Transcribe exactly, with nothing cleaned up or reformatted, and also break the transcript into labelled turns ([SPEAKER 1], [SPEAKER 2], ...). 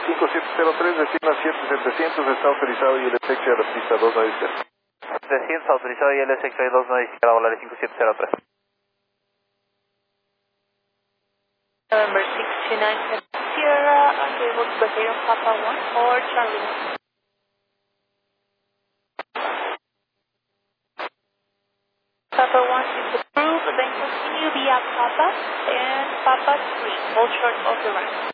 [SPEAKER 1] cinco siete cero tres, destino a siete setecientos, está autorizado y el taxi a la pista dos nueve cero.
[SPEAKER 2] setecientos autorizado y el taxi dos nueve cero, volar cinco siete cero tres.
[SPEAKER 3] November six two nine seven Sierra, unable to proceed on Papa one or Charlie one. Papa one is approved, then continue via Papa and Papa three, all short of the run.